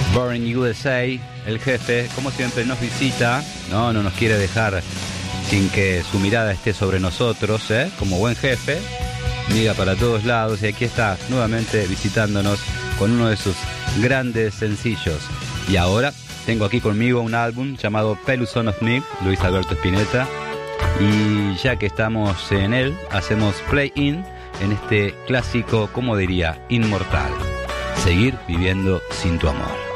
Born USA, el jefe, como siempre nos visita, no nos quiere dejar sin que su mirada esté sobre nosotros, como buen jefe, mira para todos lados y aquí está nuevamente visitándonos con uno de sus grandes sencillos. Y ahora tengo aquí conmigo un álbum llamado Pelus Son of Me, Luis Alberto Spinetta, y ya que estamos en él, hacemos play-in en este clásico, como diría, inmortal, Seguir viviendo sin tu amor.